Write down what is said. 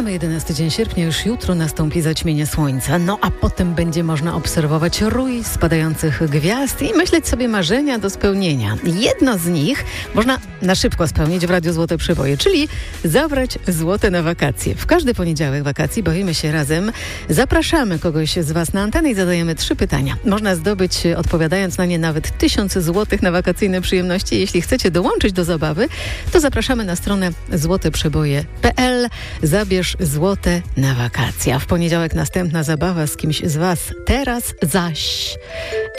Mamy 11 dzień sierpnia, już jutro nastąpi zaćmienie słońca, no a potem będzie można obserwować rój spadających gwiazd i myśleć sobie marzenia do spełnienia. Jedno z nich można na szybko spełnić w Radiu Złote Przeboje, czyli zabrać złote na wakacje. W każdy poniedziałek wakacji bawimy się razem, zapraszamy kogoś z Was na antenę i zadajemy 3 pytania. Można zdobyć, odpowiadając na nie, nawet 1000 złotych na wakacyjne przyjemności. Jeśli chcecie dołączyć do zabawy, to zapraszamy na stronę złoteprzeboje.pl. Zabierz złote na wakacje. A w poniedziałek następna zabawa z kimś z Was. Teraz zaś